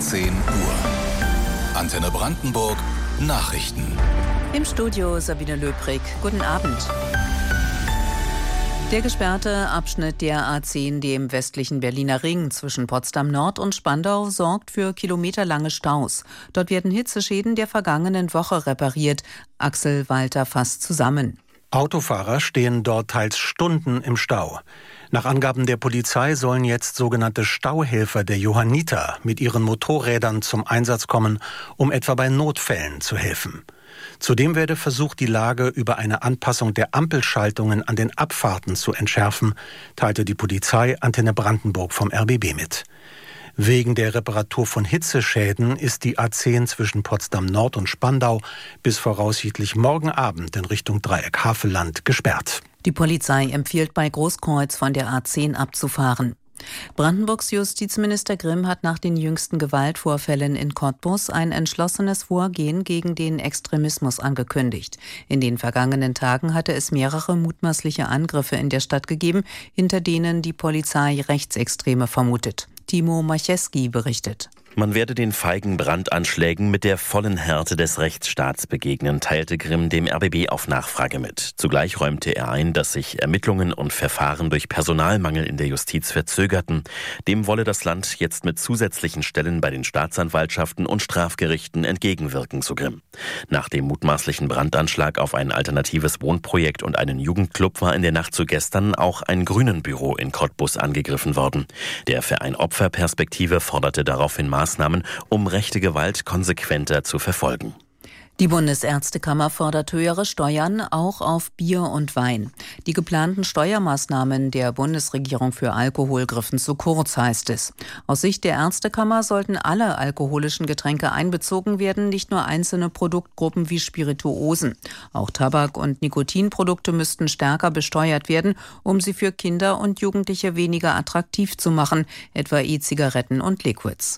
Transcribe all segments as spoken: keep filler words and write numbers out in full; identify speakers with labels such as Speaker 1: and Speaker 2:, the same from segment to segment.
Speaker 1: zehn Uhr. Antenne Brandenburg Nachrichten.
Speaker 2: Im Studio Sabine Löbrig. Guten Abend. Der gesperrte Abschnitt der A zehn, dem westlichen Berliner Ring zwischen Potsdam Nord und Spandau, sorgt für kilometerlange Staus. Dort werden Hitzeschäden der vergangenen Woche repariert. Axel Walter fasst zusammen.
Speaker 3: Autofahrer stehen dort teils Stunden im Stau. Nach Angaben der Polizei sollen jetzt sogenannte Stauhelfer der Johanniter mit ihren Motorrädern zum Einsatz kommen, um etwa bei Notfällen zu helfen. Zudem werde versucht, die Lage über eine Anpassung der Ampelschaltungen an den Abfahrten zu entschärfen, teilte die Polizei Antenne Brandenburg vom R B B mit. Wegen der Reparatur von Hitzeschäden ist die A zehn zwischen Potsdam Nord und Spandau bis voraussichtlich morgen Abend in Richtung Dreieck Havelland gesperrt.
Speaker 2: Die Polizei empfiehlt bei Großkreuz von der A zehn abzufahren. Brandenburgs Justizminister Grimm hat nach den jüngsten Gewaltvorfällen in Cottbus ein entschlossenes Vorgehen gegen den Extremismus angekündigt. In den vergangenen Tagen hatte es mehrere mutmaßliche Angriffe in der Stadt gegeben, hinter denen die Polizei Rechtsextreme vermutet. Timo Marcheski berichtet.
Speaker 4: Man werde den feigen Brandanschlägen mit der vollen Härte des Rechtsstaats begegnen, teilte Grimm dem R B B auf Nachfrage mit. Zugleich räumte er ein, dass sich Ermittlungen und Verfahren durch Personalmangel in der Justiz verzögerten. Dem wolle das Land jetzt mit zusätzlichen Stellen bei den Staatsanwaltschaften und Strafgerichten entgegenwirken, so Grimm. Nach dem mutmaßlichen Brandanschlag auf ein alternatives Wohnprojekt und einen Jugendclub war in der Nacht zu gestern auch ein Grünenbüro in Cottbus angegriffen worden. Der Verein Opferperspektive forderte daraufhin Maßnahmen, um rechte Gewalt konsequenter zu verfolgen.
Speaker 2: Die Bundesärztekammer fordert höhere Steuern auch auf Bier und Wein. Die geplanten Steuermaßnahmen der Bundesregierung für Alkohol griffen zu kurz, heißt es. Aus Sicht der Ärztekammer sollten alle alkoholischen Getränke einbezogen werden, nicht nur einzelne Produktgruppen wie Spirituosen. Auch Tabak- und Nikotinprodukte müssten stärker besteuert werden, um sie für Kinder und Jugendliche weniger attraktiv zu machen, etwa E-Zigaretten und Liquids.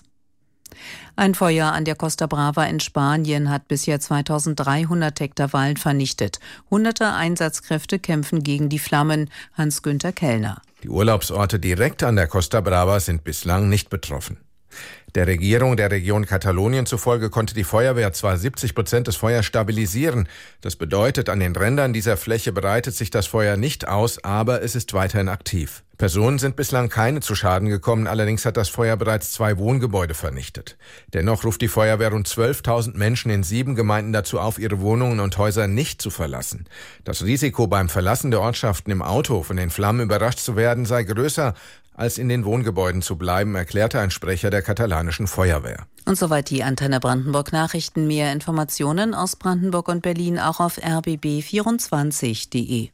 Speaker 2: Ein Feuer an der Costa Brava in Spanien hat bisher zweitausenddreihundert Hektar Wald vernichtet. Hunderte Einsatzkräfte kämpfen gegen die Flammen. Hans-Günther Kellner.
Speaker 5: Die Urlaubsorte direkt an der Costa Brava sind bislang nicht betroffen. Der Regierung der Region Katalonien zufolge konnte die Feuerwehr zwar siebzig Prozent des Feuers stabilisieren. Das bedeutet, an den Rändern dieser Fläche breitet sich das Feuer nicht aus, aber es ist weiterhin aktiv. Personen sind bislang keine zu Schaden gekommen, allerdings hat das Feuer bereits zwei Wohngebäude vernichtet. Dennoch ruft die Feuerwehr rund zwölftausend Menschen in sieben Gemeinden dazu auf, ihre Wohnungen und Häuser nicht zu verlassen. Das Risiko beim Verlassen der Ortschaften im Auto von den Flammen überrascht zu werden sei größer, als in den Wohngebäuden zu bleiben, erklärte ein Sprecher der katalanischen Feuerwehr.
Speaker 2: Und soweit die Antenne Brandenburg Nachrichten. Mehr Informationen aus Brandenburg und Berlin auch auf r b b vierundzwanzig punkt d e.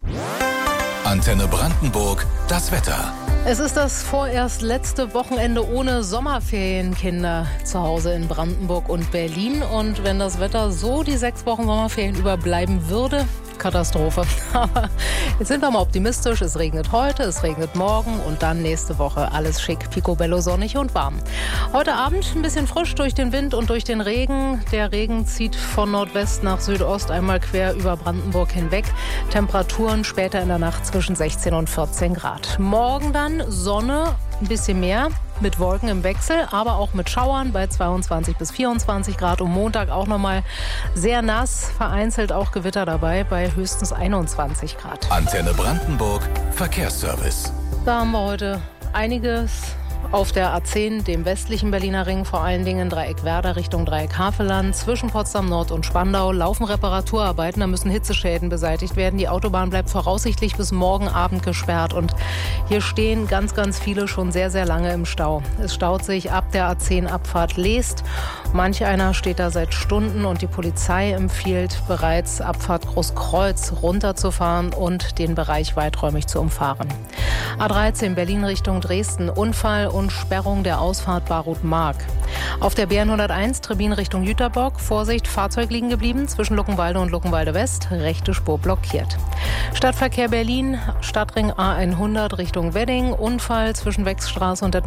Speaker 1: Antenne Brandenburg, das Wetter.
Speaker 6: Es ist das vorerst letzte Wochenende ohne Sommerferienkinder zu Hause in Brandenburg und Berlin. Und wenn das Wetter so die sechs Wochen Sommerferien überbleiben würde, Katastrophe. Aber jetzt sind wir mal optimistisch. Es regnet heute, es regnet morgen und dann nächste Woche alles schick, picobello, sonnig und warm. Heute Abend ein bisschen frisch durch den Wind und durch den Regen. Der Regen zieht von Nordwest nach Südost einmal quer über Brandenburg hinweg. Temperaturen später in der Nacht zwischen sechzehn und vierzehn Grad. Morgen dann Sonne, ein bisschen mehr. Mit Wolken im Wechsel, aber auch mit Schauern bei zweiundzwanzig bis vierundzwanzig Grad. Und Montag auch nochmal sehr nass, vereinzelt auch Gewitter dabei bei höchstens einundzwanzig Grad.
Speaker 1: Antenne Brandenburg Verkehrsservice.
Speaker 6: Da haben wir heute einiges auf der A zehn, dem westlichen Berliner Ring, vor allen Dingen Dreieck Werder Richtung Dreieck Havelland. Zwischen Potsdam Nord und Spandau laufen Reparaturarbeiten, da müssen Hitzeschäden beseitigt werden. Die Autobahn bleibt voraussichtlich bis morgen Abend gesperrt und hier stehen ganz, ganz viele schon sehr, sehr lange im Stau. Es staut sich ab der A zehn Abfahrt Leest. Manch einer steht da seit Stunden und die Polizei empfiehlt bereits, Abfahrt Großkreuz runterzufahren und den Bereich weiträumig zu umfahren. A dreizehn Berlin Richtung Dresden, Unfall und Sperrung der Ausfahrt Barut-Mark. Auf der B hunderteins Trebin Richtung Jüterbock, Vorsicht, Fahrzeug liegen geblieben, zwischen Luckenwalde und Luckenwalde West, rechte Spur blockiert. Stadtverkehr Berlin, Stadtring A hundert Richtung Wedding, Unfall zwischen Wechsstraße und